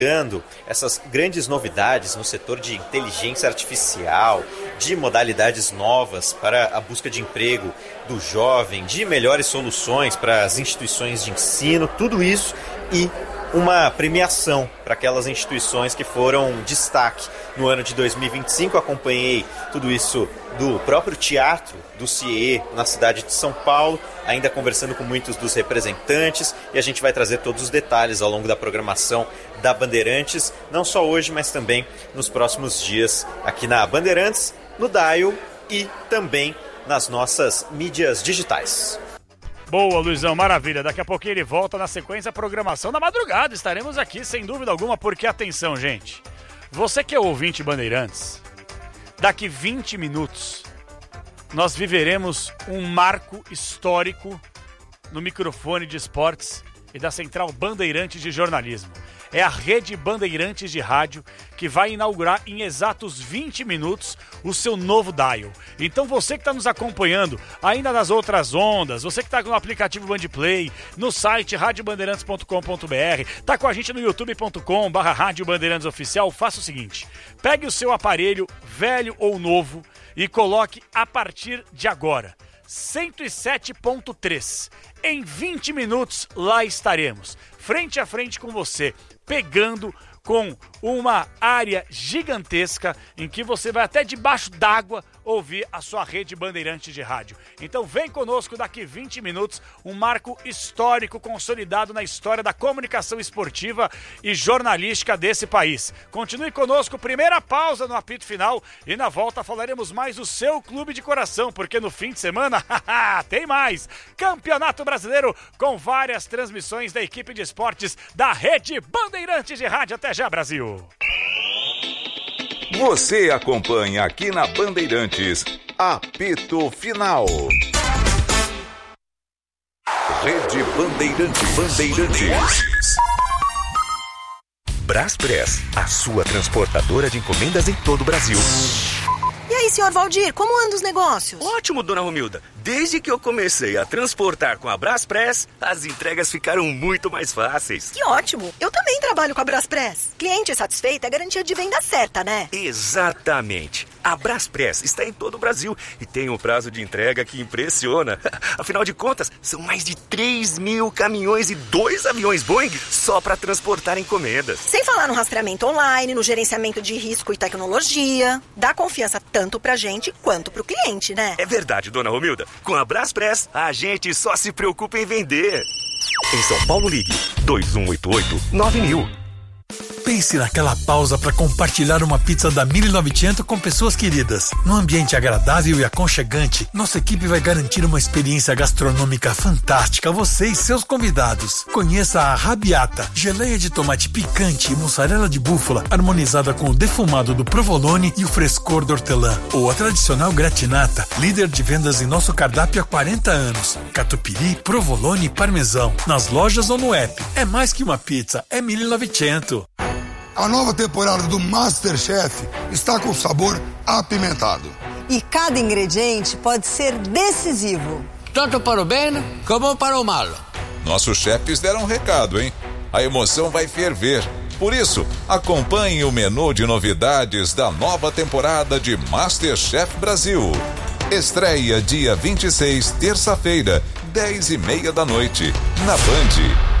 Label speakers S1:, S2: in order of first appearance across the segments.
S1: essas grandes novidades no setor de inteligência artificial, de modalidades novas para a busca de emprego do jovem, de melhores soluções para as instituições de ensino, tudo isso e uma premiação para aquelas instituições que foram destaque no ano de 2025. Acompanhei tudo isso do próprio teatro do CIE na cidade de São Paulo, ainda conversando com muitos dos representantes, e a gente vai trazer todos os detalhes ao longo da programação da Bandeirantes, não só hoje, mas também nos próximos dias aqui na Bandeirantes, no Dial e também nas nossas mídias digitais.
S2: Boa, Luizão, maravilha. Daqui a pouquinho ele volta na sequência da programação da madrugada. Estaremos aqui, sem dúvida alguma, porque, atenção, gente. Você que é ouvinte Bandeirantes, daqui 20 minutos, nós viveremos um marco histórico no microfone de esportes e da Central Bandeirantes de Jornalismo. É a Rede Bandeirantes de Rádio que vai inaugurar em exatos 20 minutos o seu novo dial. Então você que está nos acompanhando ainda nas outras ondas, você que está no aplicativo Bandplay, no site radiobandeirantes.com.br, está com a gente no youtube.com/Rádio Bandeirantes Oficial, faça o seguinte, pegue o seu aparelho, velho ou novo, e coloque a partir de agora 107.3. Em 20 minutos lá estaremos, frente a frente com você, pegando com uma área gigantesca em que você vai até debaixo d'água ouvir a sua rede Bandeirantes de rádio. Então vem conosco daqui 20 minutos, um marco histórico consolidado na história da comunicação esportiva e jornalística desse país. Continue conosco, primeira pausa no apito final e na volta falaremos mais do seu clube de coração, porque no fim de semana, tem mais! Campeonato Brasileiro com várias transmissões da equipe de esportes da Rede Bandeirantes de Rádio. Até já, Brasil!
S3: Você acompanha aqui na Bandeirantes, apito final. Rede Bandeirantes. Braspress, a sua transportadora de encomendas em todo o Brasil.
S4: E aí, senhor Valdir, como andam os negócios?
S5: Ótimo, dona Romilda. Desde que eu comecei a transportar com a Braspress, as entregas ficaram muito mais fáceis.
S4: Que ótimo! Eu também trabalho com a Braspress. Cliente satisfeito é garantia de venda certa, né?
S5: Exatamente. A Braspress está em todo o Brasil e tem um prazo de entrega que impressiona. Afinal de contas, são mais de 3.000 caminhões e 2 aviões Boeing só para transportar encomendas.
S4: Sem falar no rastreamento online, no gerenciamento de risco e tecnologia. Dá confiança tanto pra gente quanto pro cliente, né?
S5: É verdade, dona Romilda. Com a Braspress, a gente só se preocupa em vender. Em São Paulo, ligue 2188-9000.
S6: Pense naquela pausa para compartilhar uma pizza da 1900 com pessoas queridas. Num ambiente agradável e aconchegante, nossa equipe vai garantir uma experiência gastronômica fantástica a você e seus convidados. Conheça a Rabiata, geleia de tomate picante e mussarela de búfala, harmonizada com o defumado do provolone e o frescor do hortelã. Ou a tradicional gratinata, líder de vendas em nosso cardápio há 40 anos. Catupiry, provolone e parmesão. Nas lojas ou no app. É mais que uma pizza, é 1900.
S7: A nova temporada do MasterChef está com sabor apimentado.
S8: E cada ingrediente pode ser decisivo.
S9: Tanto para o bem como para o mal.
S3: Nossos chefes deram um recado, hein? A emoção vai ferver. Por isso, acompanhe o menu de novidades da nova temporada de MasterChef Brasil. Estreia dia 26, terça-feira, 10h30 da noite, na Band.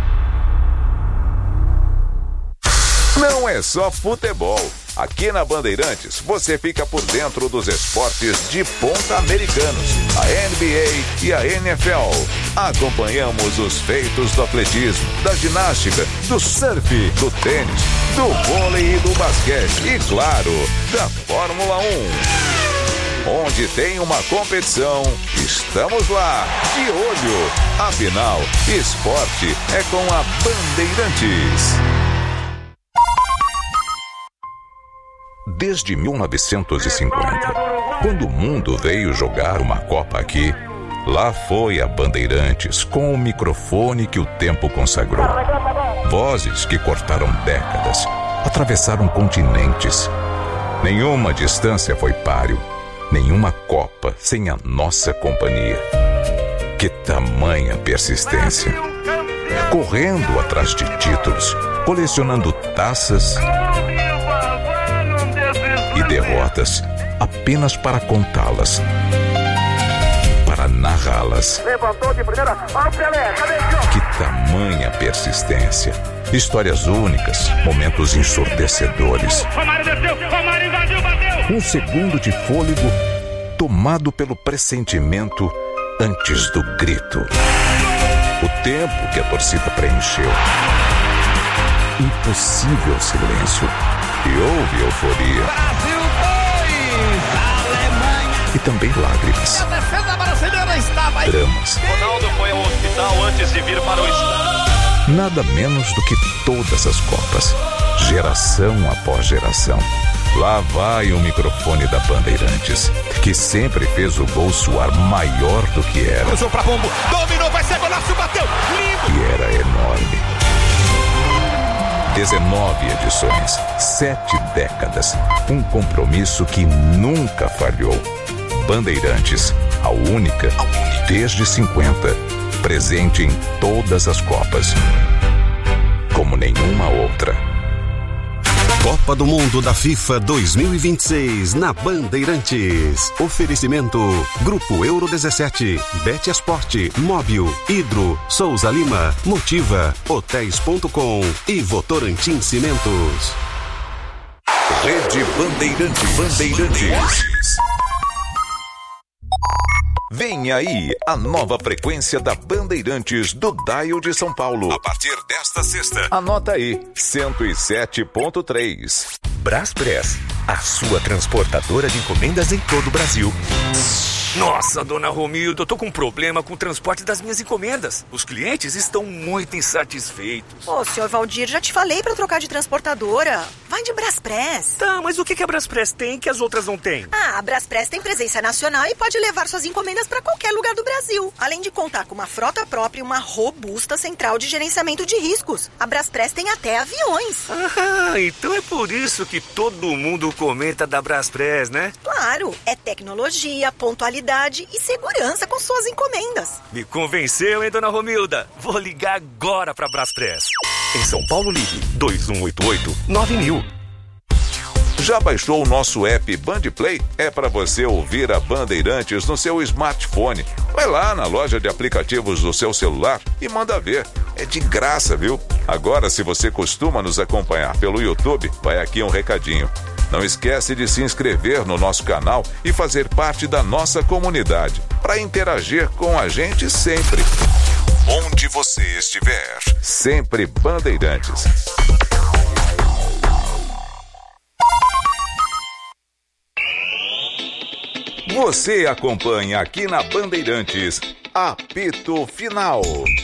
S3: Não é só futebol. Aqui na Bandeirantes, você fica por dentro dos esportes de ponta americanos, a NBA e a NFL. Acompanhamos os feitos do atletismo, da ginástica, do surf, do tênis, do vôlei e do basquete e, claro, da Fórmula 1. Onde tem uma competição, estamos lá, de olho. Afinal, esporte é com a Bandeirantes. Desde 1950, quando o mundo veio jogar uma Copa aqui, lá foi a Bandeirantes com o microfone que o tempo consagrou. Vozes que cortaram décadas, atravessaram continentes. Nenhuma distância foi páreo, nenhuma Copa sem a nossa companhia. Que tamanha persistência! correndo atrás de títulos, colecionando taças e derrotas apenas para contá-las, para narrá-las.
S10: Levantou de primeira, ó, Pelé, cadê o
S3: Que tamanha persistência! Histórias únicas, momentos ensurdecedores.
S10: Romário desceu, Romário invadiu, bateu!
S3: Um segundo de fôlego tomado pelo pressentimento antes do grito. O tempo que a torcida preencheu. Impossível silêncio. E houve euforia.
S9: Brasil 2, Alemanha.
S3: E também lágrimas.
S9: A defesa brasileira estava aí.
S3: Dramas.
S11: Ronaldo foi ao hospital antes de vir para o estádio.
S3: Nada menos do que todas as Copas. Geração após geração. Lá vai o microfone da Bandeirantes, que sempre fez o gol soar maior do que era.
S10: Cruzou pra Pombo, dominou, vai ser golaço, bateu, lindo!
S3: E era enorme. 19 edições, 7 décadas, um compromisso que nunca falhou. Bandeirantes, a única, desde 50, presente em todas as Copas, como nenhuma outra.
S12: Copa do Mundo da FIFA 2026 na Bandeirantes. Oferecimento Grupo Euro 17, Bet Esporte, Móbil, Hidro, Souza Lima, Motiva, Hotéis.com e Votorantim Cimentos.
S3: Rede Bandeirantes. Vem aí a nova frequência da Bandeirantes do Dial de São Paulo. A partir desta sexta. Anota aí, 107.3.
S5: Braspress, a sua transportadora de encomendas em todo o Brasil. Nossa, dona Romilda, eu tô com um problema com o transporte das minhas encomendas. Os clientes estão muito insatisfeitos.
S4: Ô, senhor Valdir, já te falei pra trocar de transportadora. Vai de Braspress.
S5: Tá, mas o que a Braspress tem que as outras não têm?
S4: Ah, a Braspress tem presença nacional e pode levar suas encomendas pra qualquer lugar do Brasil. Além de contar com uma frota própria e uma robusta central de gerenciamento de riscos. A Braspress tem até aviões.
S5: Ah, então é por isso que todo mundo comenta da Braspress, né?
S4: Claro, é tecnologia, pontualidade e segurança com suas encomendas.
S5: Me convenceu, hein, dona Romilda? Vou ligar agora pra Braspress. Em São Paulo, ligue 2188-9000.
S3: Já baixou o nosso app Bandplay? É para você ouvir a Bandeirantes no seu smartphone. Vai lá na loja de aplicativos do seu celular e manda ver. É de graça, viu? Agora, se você costuma nos acompanhar pelo YouTube, vai aqui um recadinho. Não esquece de se inscrever no nosso canal e fazer parte da nossa comunidade, para interagir com a gente sempre. Onde você estiver, sempre Bandeirantes. Você acompanha aqui na Bandeirantes, Apito Final.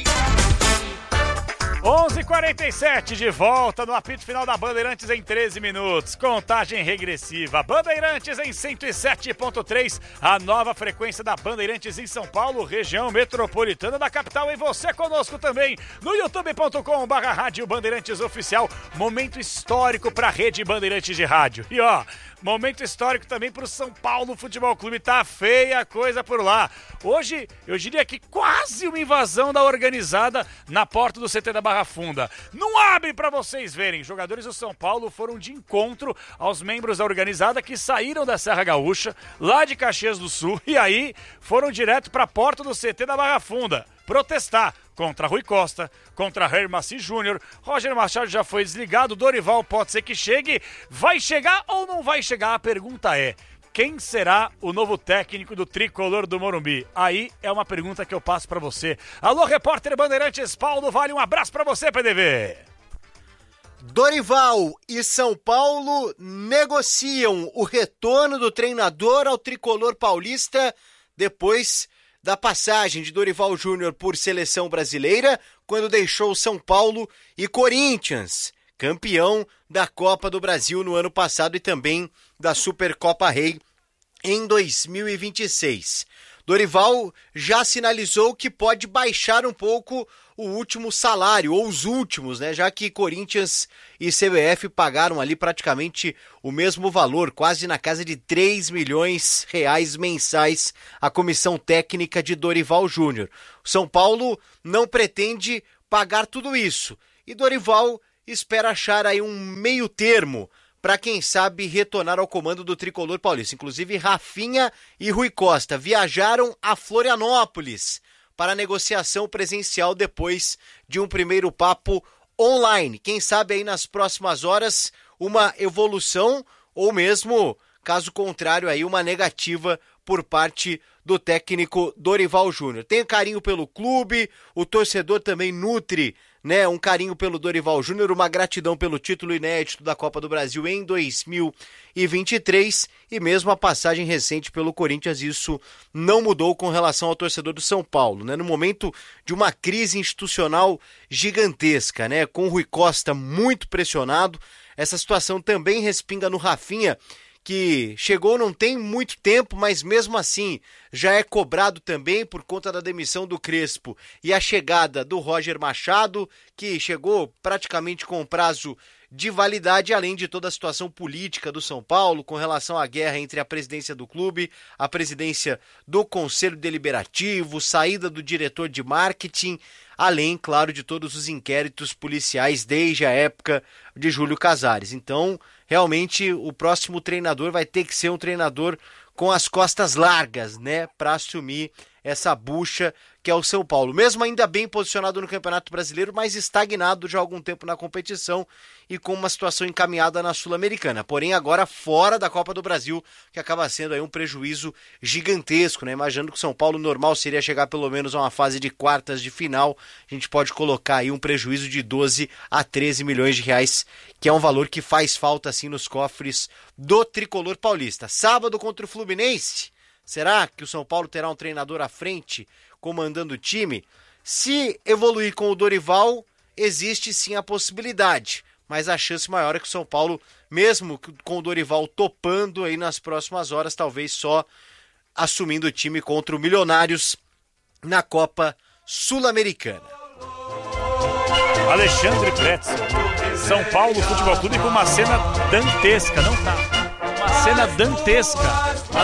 S2: 11h47, de volta no apito final da Bandeirantes em 13 minutos. Contagem regressiva. Bandeirantes em 107.3, a nova frequência da Bandeirantes em São Paulo, região metropolitana da capital. E você conosco também no youtube.com/rádio Bandeirantes Oficial. Momento histórico para a rede Bandeirantes de rádio. E ó, momento histórico também para o São Paulo Futebol Clube. Tá feia a coisa por lá. Hoje, eu diria que quase uma invasão da organizada na porta do CT da Barra Funda. Não abre para vocês verem. Jogadores do São Paulo foram de encontro aos membros da organizada que saíram da Serra Gaúcha, lá de Caxias do Sul, e aí foram direto para a porta do CT da Barra Funda protestar contra Rui Costa, contra Hermassi Júnior. Roger Machado já foi desligado, Dorival pode ser que chegue. Vai chegar ou não vai chegar? A pergunta é: quem será o novo técnico do tricolor do Morumbi? Aí é uma pergunta que eu passo pra você. Alô, repórter Bandeirantes, Paulo Vale, um abraço pra você, PDV.
S13: Dorival e São Paulo negociam o retorno do treinador ao tricolor paulista depois da passagem de Dorival Júnior por seleção brasileira, quando deixou São Paulo e Corinthians, campeão da Copa do Brasil no ano passado e também da Supercopa Rei em 2026. Dorival já sinalizou que pode baixar um pouco o último salário, ou os últimos, né? Já que Corinthians e CBF pagaram ali praticamente o mesmo valor, quase na casa de 3 milhões reais mensais, a comissão técnica de Dorival Júnior. São Paulo não pretende pagar tudo isso. E Dorival espera achar aí um meio termo para, quem sabe, retornar ao comando do tricolor paulista. Inclusive, Rafinha e Rui Costa viajaram a Florianópolis para a negociação presencial depois de um primeiro papo online. Quem sabe aí nas próximas horas uma evolução ou mesmo, caso contrário, aí uma negativa por parte do técnico Dorival Júnior. Tenho carinho pelo clube, o torcedor também nutre, né, um carinho pelo Dorival Júnior, uma gratidão pelo título inédito da Copa do Brasil em 2023 e mesmo a passagem recente pelo Corinthians, isso não mudou com relação ao torcedor do São Paulo, né? No momento de uma crise institucional gigantesca, né, com o Rui Costa muito pressionado, essa situação também respinga no Rafinha, que chegou não tem muito tempo, mas mesmo assim já é cobrado também por conta da demissão do Crespo e a chegada do Roger Machado, que chegou praticamente com prazo de validade, além de toda a situação política do São Paulo com relação à guerra entre a presidência do clube, a presidência do Conselho Deliberativo, saída do diretor de marketing, além, claro, de todos os inquéritos policiais desde a época de Júlio Casares. Então, realmente, o próximo treinador vai ter que ser um treinador com as costas largas, né, para assumir essa bucha que é o São Paulo. Mesmo ainda bem posicionado no Campeonato Brasileiro, mas estagnado já há algum tempo na competição e com uma situação encaminhada na Sul-Americana. Porém, agora fora da Copa do Brasil, que acaba sendo aí um prejuízo gigantesco, né? Imaginando que o São Paulo normal seria chegar pelo menos a uma fase de quartas de final, a gente pode colocar aí um prejuízo de 12 a 13 milhões de reais, que é um valor que faz falta assim nos cofres do tricolor paulista. Sábado contra o Fluminense, será que o São Paulo terá um treinador à frente comandando o time? Se evoluir com o Dorival, existe sim a possibilidade, mas a chance maior é que o São Paulo, mesmo com o Dorival topando aí nas próximas horas, talvez só assumindo o time contra o Milionários na Copa Sul-Americana.
S2: Alexandre Pretzel, São Paulo Futebol Clube com uma cena dantesca, não tá? Uma cena dantesca.